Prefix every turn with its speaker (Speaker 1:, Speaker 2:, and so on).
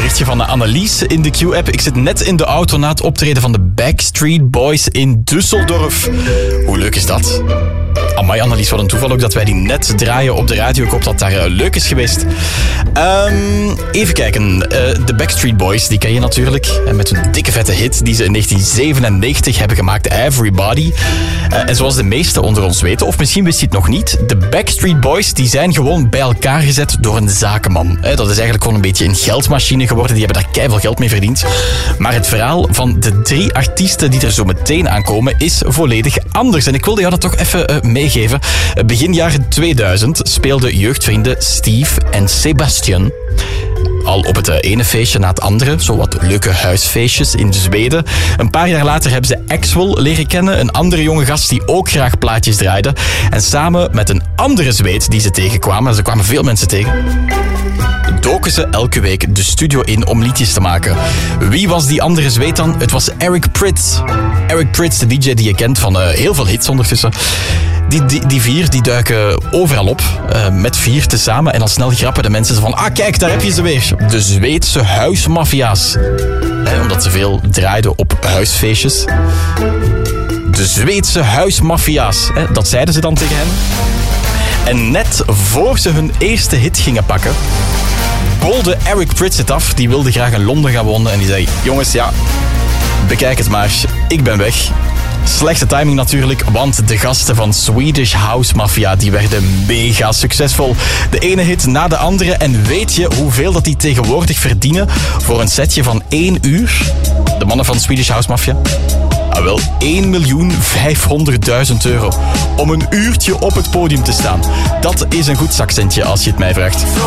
Speaker 1: berichtje van Annelies in de Q-app. Ik zit net in de auto na het optreden van de Backstreet Boys in Düsseldorf. Hoe leuk is dat? Amai, Annelies, wat een toeval ook dat wij die net draaien op de radio. Ik hoop dat daar leuk is geweest. Even kijken. De Backstreet Boys, die ken je natuurlijk. En met een dikke vette hit die ze in 1997 hebben gemaakt, Everybody. En zoals de meesten onder ons weten, of misschien wist je het nog niet, de Backstreet Boys die zijn gewoon bij elkaar gezet door een zakenman. Dat is eigenlijk gewoon een beetje een geldmachine geworden. Die hebben daar keiveel geld mee verdiend. Maar het verhaal van de 3 artiesten die er zo meteen aankomen is volledig anders. En ik wilde jou dat toch even meegeven. Begin jaren 2000 speelden jeugdvrienden Steve en Sebastian al op het ene feestje na het andere. Zo wat leuke huisfeestjes in Zweden. Een paar jaar later hebben ze Axwell leren kennen. Een andere jonge gast die ook graag plaatjes draaide. En samen met een andere Zweed die ze tegenkwamen, en ze kwamen veel mensen tegen, doken ze elke week de studio in om liedjes te maken. Wie was die andere Zweed dan? Het was Eric Prydz. Eric Prydz, de DJ die je kent van heel veel hits ondertussen. Die 4 die duiken overal op, met 4 tezamen. En al snel grappen de mensen van, kijk, daar heb je ze weer. De Zweedse huismafia's. Omdat ze veel draaiden op huisfeestjes. De Zweedse huismafia's. Dat zeiden ze dan tegen hen. En net voor ze hun eerste hit gingen pakken, bolde Eric Prydz het af. Die wilde graag in Londen gaan wonen. En die zei, jongens, ja, bekijk het maar. Ik ben weg. Slechte timing natuurlijk, want de gasten van Swedish House Mafia die werden mega succesvol. De ene hit na de andere. En weet je hoeveel dat die tegenwoordig verdienen voor een setje van 1 uur? De mannen van Swedish House Mafia? Wel, 1.500.000 euro om een uurtje op het podium te staan. Dat is een goed zakcentje als je het mij vraagt.